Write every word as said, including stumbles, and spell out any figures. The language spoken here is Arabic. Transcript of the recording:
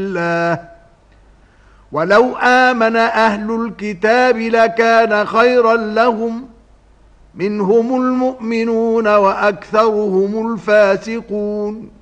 الله ولو آمن أهل الكتاب لكان خيرا لهم منهم المؤمنون وأكثرهم الفاسقون